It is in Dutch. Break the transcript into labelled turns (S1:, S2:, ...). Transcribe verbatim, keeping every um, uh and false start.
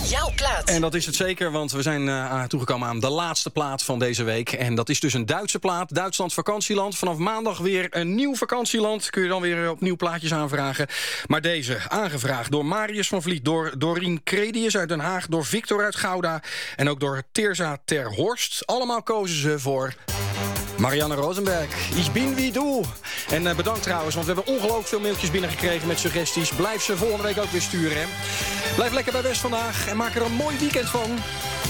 S1: Jouw plaat.
S2: En dat is het zeker, want we zijn uh, toegekomen aan de laatste plaat van deze week. En dat is dus een Duitse plaat. Duitsland vakantieland. Vanaf maandag weer een nieuw vakantieland. Kun je dan weer opnieuw plaatjes aanvragen. Maar deze, aangevraagd door Marius van Vliet, door Dorien Credius uit Den Haag, door Victor uit Gouda en ook door Teerza ter Horst. Allemaal kozen ze voor Marianne Rosenberg. Ich bin wie du. En uh, bedankt trouwens, want we hebben ongelooflijk veel mailtjes binnengekregen met suggesties. Blijf ze volgende week ook weer sturen, hè. Blijf lekker bij West vandaag en maak er een mooi weekend van.